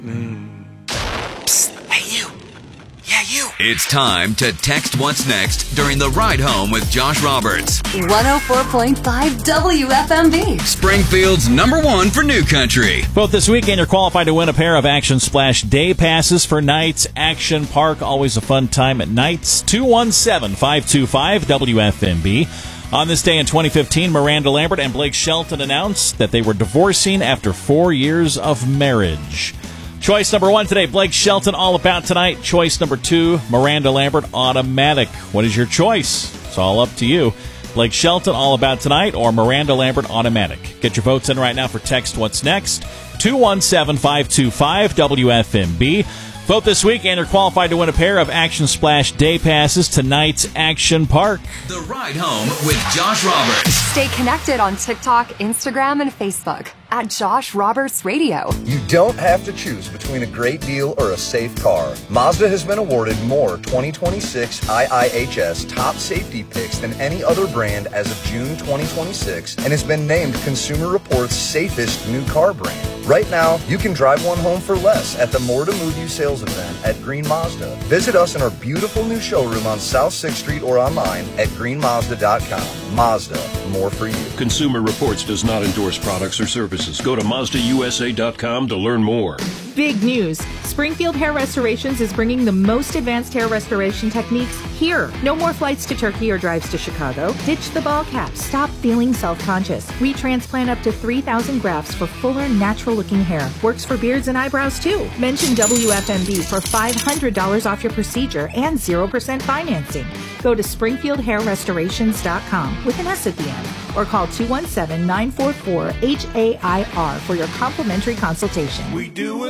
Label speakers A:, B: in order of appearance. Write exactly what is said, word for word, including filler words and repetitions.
A: Mm. Psst, hey you. Yeah, you.
B: It's time to text what's next during the ride home with Josh Roberts.
C: one oh four point five W F M B.
B: Springfield's number one for New Country.
D: Both this weekend, you're qualified to win a pair of Action Splash day passes for Knights Action Park. Always a fun time at Knights. two one seven, five two five, W F M B. On this day in twenty fifteen, Miranda Lambert and Blake Shelton announced that they were divorcing after four years of marriage. Choice number one today, Blake Shelton, All About Tonight. Choice number two, Miranda Lambert, Automatic. What is your choice? It's all up to you. Blake Shelton, All About Tonight, or Miranda Lambert, Automatic. Get your votes in right now for Text What's Next. two one seven, five two five, W F M B. Vote this week, and you're qualified to win a pair of Action Splash day passes to Knights Action Park.
B: The Ride Home with Josh Roberts.
C: Stay connected on TikTok, Instagram, and Facebook at Josh Roberts Radio.
E: You don't have to choose between a great deal or a safe car. Mazda has been awarded more twenty twenty-six I I H S top safety picks than any other brand as of June twenty twenty-six and has been named Consumer Reports' safest new car brand. Right now, you can drive one home for less at the More to Move You sales event at Green Mazda. Visit us in our beautiful new showroom on South sixth Street or online at green mazda dot com. Mazda, more for you.
F: Consumer Reports does not endorse products or services. Go to Mazda U S A dot com to learn more.
G: Big news. Springfield Hair Restorations is bringing the most advanced hair restoration techniques here. No more flights to Turkey or drives to Chicago. Ditch the ball cap. Stop feeling self-conscious. We transplant up to three thousand grafts for fuller, natural-looking hair. Works for beards and eyebrows, too. Mention W F M B for five hundred dollars off your procedure and zero percent financing. Go to springfield hair restorations dot com with an S at the end or call two one seven, nine four four, H A I R for your complimentary consultation.
A: We do it.